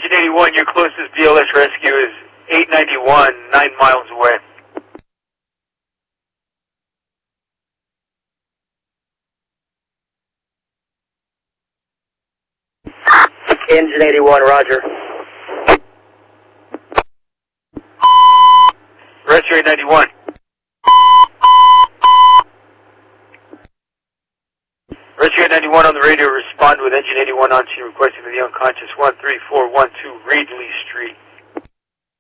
Engine 81, your closest BLS rescue is 891, 9 miles away. Engine 81, roger. Rescue 891. Rescue 891 on the radio, respond with Engine 81 on scene requesting for the unconscious 13412 Reedley Street.